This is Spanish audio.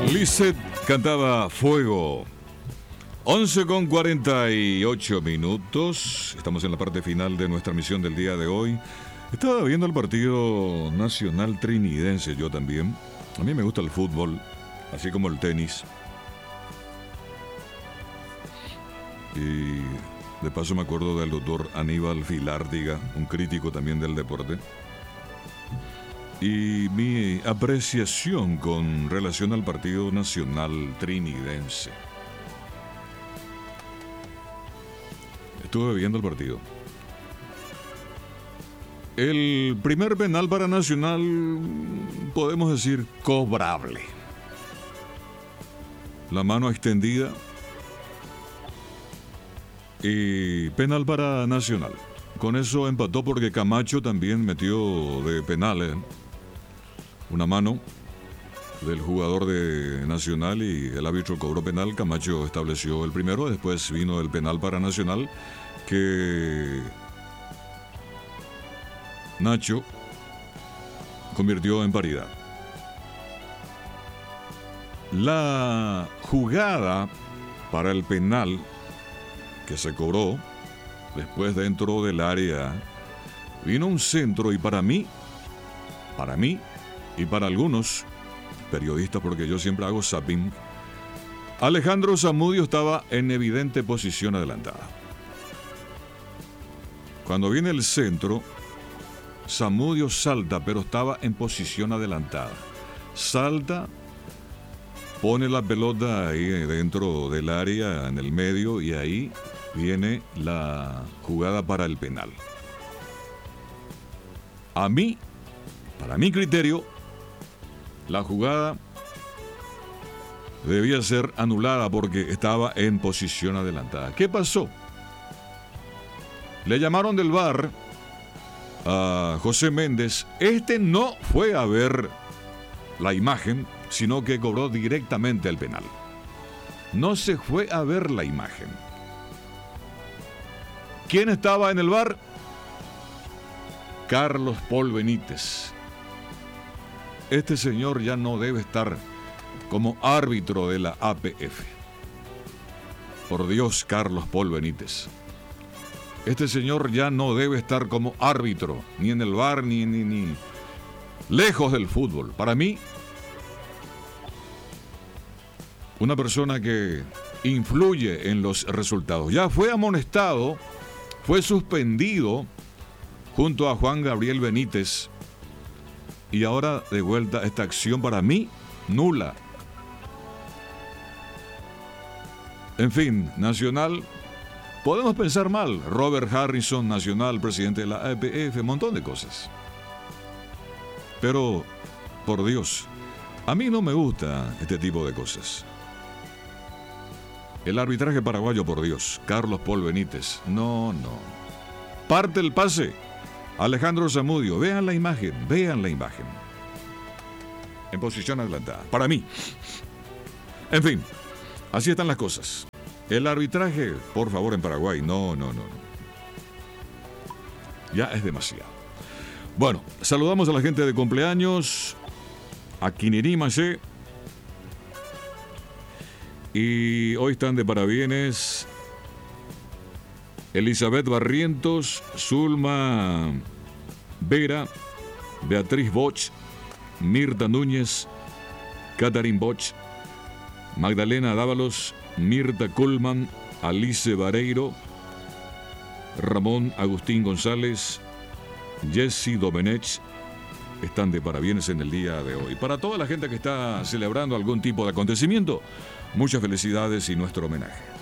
Lisset cantaba Fuego. 11:48. Estamos en la parte final de nuestra misión del día de hoy. Estaba viendo el partido nacional trinidense, yo también. A mí me gusta el fútbol, así como el tenis. Y de paso me acuerdo del doctor Aníbal Filártiga, un crítico también del deporte. Y mi apreciación con relación al partido nacional trinidense. Estuve viendo el partido. El primer penal para Nacional, podemos decir, cobrable. La mano extendida. Y penal para Nacional. Con eso empató porque Camacho también metió de penales. Una mano del jugador de Nacional y el árbitro cobró penal. Camacho estableció el primero, después vino el penal para Nacional que Nacho convirtió en paridad. La jugada para el penal que se cobró después dentro del área vino un centro y para mí y para algunos periodistas, porque yo siempre hago zapping, Alejandro Zamudio estaba en evidente posición adelantada. Cuando viene el centro, Zamudio salta, pero estaba en posición adelantada. Salta, pone la pelota ahí dentro del área, en el medio, y ahí viene la jugada para el penal. Para mi criterio, la jugada debía ser anulada porque estaba en posición adelantada. ¿Qué pasó? Le llamaron del VAR a José Méndez. No fue a ver la imagen, sino que cobró directamente el penal. No se fue a ver la imagen. ¿Quién estaba en el VAR? Carlos Paul Benítez. Este señor ya no debe estar como árbitro de la APF. Por Dios, Carlos Paul Benítez. Este señor ya no debe estar como árbitro, ni en el VAR, ni lejos del fútbol. Para mí, una persona que influye en los resultados. Ya fue amonestado, fue suspendido junto a Juan Gabriel Benítez. Y ahora de vuelta esta acción para mí, nula. En fin, Nacional, podemos pensar mal. Robert Harrison, Nacional, presidente de la APF, un montón de cosas. Pero, por Dios, a mí no me gusta este tipo de cosas. El arbitraje paraguayo, por Dios, Carlos Paul Benítez, no. Parte el pase. Alejandro Zamudio, vean la imagen. En posición adelantada, para mí. En fin, así están las cosas. El arbitraje, por favor, en Paraguay, no. Ya es demasiado. Bueno, saludamos a la gente de cumpleaños, a Quinirímache. Y hoy están de parabienes Elizabeth Barrientos, Zulma Vera, Beatriz Boch, Mirta Núñez, Catarín Boch, Magdalena Dávalos, Mirta Colman, Alice Vareiro, Ramón Agustín González, Jessy Domenech, están de parabienes en el día de hoy. Para toda la gente que está celebrando algún tipo de acontecimiento, muchas felicidades y nuestro homenaje.